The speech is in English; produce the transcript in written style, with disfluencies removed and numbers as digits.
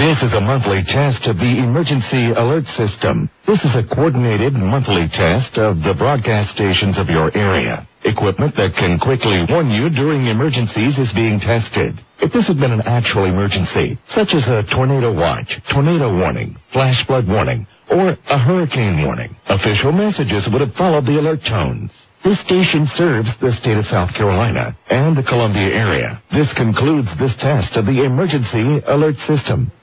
This is a monthly test of the Emergency Alert System. This is a coordinated monthly test of the broadcast stations of your area. Equipment that can quickly warn you during emergencies is being tested. If this had been an actual emergency, such as a tornado watch, tornado warning, flash flood warning, or a hurricane warning, official messages would have followed the alert tones. This station serves the state of South Carolina and the Columbia area. This concludes this test of the Emergency Alert System.